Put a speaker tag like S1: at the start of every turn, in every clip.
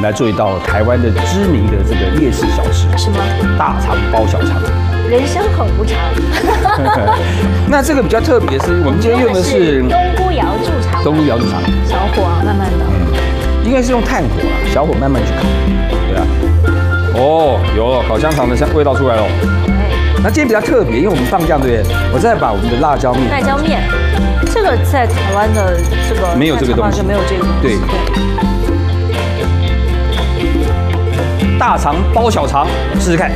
S1: 来做一道台湾的知名的这个夜市小吃，
S2: 什么？
S1: 大肠包小肠。
S2: 人生很无常。
S1: 那这个比较特别是，我们今天用的是
S2: 冬菇瑶柱肠。
S1: 冬菇瑶柱肠，
S2: 小火啊，慢慢的。
S1: 应该是用炭火啦，小火慢慢去烤。对啊。哦，有了，烤香肠的味道出来了。那今天比较特别，因为我们放酱，对不对？我再把我们的辣椒面。
S2: 辣椒面，这个在台湾的这个
S1: 没有这个东西，
S2: 没有这个东西。
S1: 对。大肠包小肠，试试看。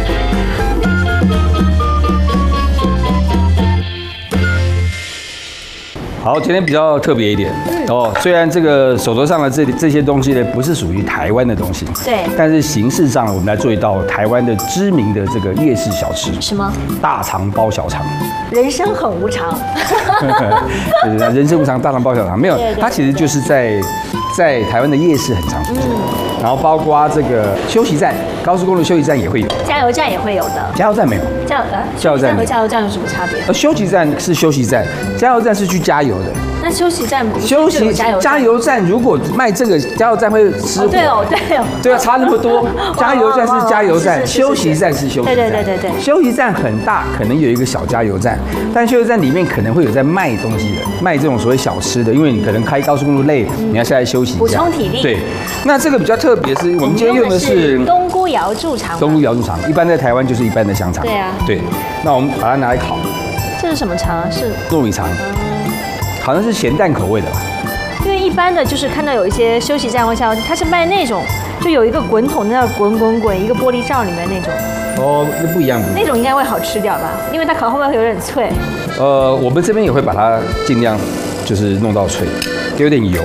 S1: 好，今天比较特别一点哦。虽然这个手头上的这些东西呢，不是属于台湾的东西，
S2: 对，
S1: 但是形式上，我们来做一道台湾的知名的这个夜市小吃。
S2: 什么？
S1: 大肠包小肠。
S2: 人生很无常。
S1: 对，人生无常，大肠包小肠没有，它其实就是在台湾的夜市很常出现。然后包括这个休息站，高速公路休息站也会有，
S2: 加油站也会有的。
S1: 加油站没有。
S2: 加油站和加油站有什么差别？
S1: 休息站是休息站，加油站是去加油的。
S2: 那休息站不是
S1: 加油站如果卖这个，加油站会失火。
S2: 对哦。
S1: 对啊，差那么多。加油站是加油站，休息站是休息站。
S2: 对。
S1: 休息站很大，可能有一个小加油站，但休息站里面可能会有在卖东西的，卖这种所谓小吃的，因为你可能开高速公路累，你要下来休息一下，
S2: 补充体力。
S1: 对。那这个比较特别是，我们今天用的是
S2: 冬菇瑶柱肠。
S1: 冬菇瑶柱肠，一般在台湾就是一般的香肠。
S2: 对啊。
S1: 对。那我们把它拿来烤。
S2: 这是什么肠？是
S1: 糯米肠。好像是咸蛋口味的吧？
S2: 因为一般的就是看到有一些休息站或加油站，它是卖那种就有一个滚筒在那滚，一个玻璃罩里面那种。
S1: 哦，那不一样。
S2: 那种应该会好吃掉吧？因为它烤后面会有点脆。
S1: 我们这边也会把它尽量就是弄到脆，给有点油。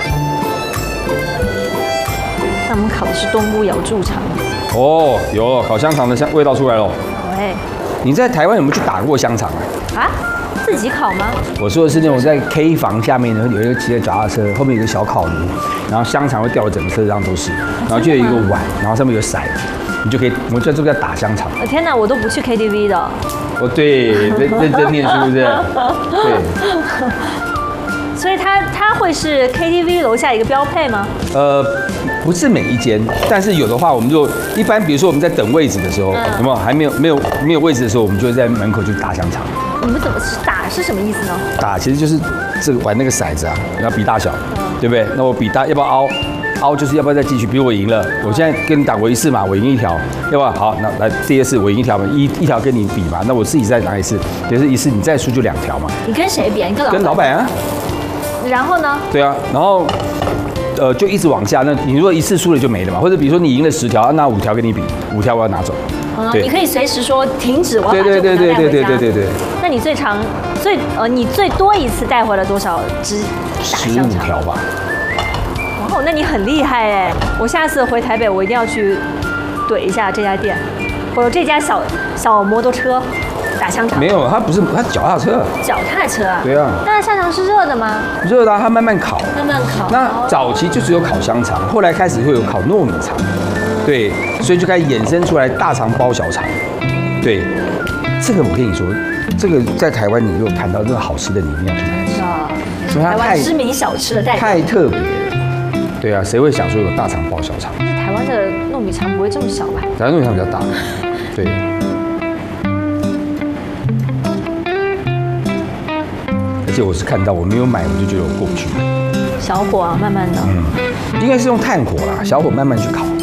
S2: 那我们烤的是冬菇瑶柱肠。
S1: 哦，有了，烤香肠的味道出来了。
S2: 哎，
S1: 你在台湾有没有去打过香肠啊？
S2: 自己烤吗？
S1: 我说的是那种在 K 房下面呢，有一个骑着脚踏车，后面有一个小烤炉，然后香肠会掉的整个车上都是，然后就有一个碗，然后上面有骰子，你就可以，我们在这边打香肠。
S2: 天哪，我都不去 KTV 的。
S1: 哦，对，认真念书是不是？对。
S2: 所以它会是 KTV 楼下一个标配吗？
S1: 不是每一间，但是有的话，我们就一般，比如说我们在等位置的时候，有没有还没有位置的时候，我们就会在门口就打香肠。
S2: 你们怎么打是什么意思呢？打
S1: 其实就是这个玩那个骰子啊，你要比大小，对不对？那我比大要不要凹就是要不要再继续？比如我赢了，我现在跟你打过一次嘛，我赢一条，要不要？好，那来第二次我赢一条嘛，一条跟你比嘛，那我自己再拿一次，也是一次你再输就2条嘛。
S2: 你跟谁比啊？你
S1: 跟老板啊。
S2: 然后呢？
S1: 对啊，然后就一直往下。那你如果一次输了就没了嘛，或者比如说你赢了10条，那5条给你比，5条我要拿走。
S2: 你可以随时说停止，我要把这5条带回家。对。那你你最多一次带回了多少只
S1: ？15条吧。
S2: 哦，那你很厉害哎！我下次回台北，我一定要去怼一下这家店，或者这家小摩托车打香肠。
S1: 没有，它不是，它脚踏车。
S2: 脚踏车啊？
S1: 对啊。
S2: 那香肠是热的吗？
S1: 热的，它慢慢烤。那早期就只有烤香肠，后来开始会有烤糯米肠。对，所以就开始衍生出来大肠包小肠。对，这个我跟你说，这个在台湾你如果看到这个好吃的，你一定要去买吃。
S2: 因为它台湾知名小吃的代表。
S1: 太特别了。对啊，谁会想说有大肠包小肠？
S2: 但是台湾的糯米肠不会这么小吧？
S1: 台湾糯米肠比较大。对。而且我是看到我没有买，我就觉得我过不去。
S2: 小火啊，慢慢的。
S1: 应该是用炭火啦，小火慢慢去烤。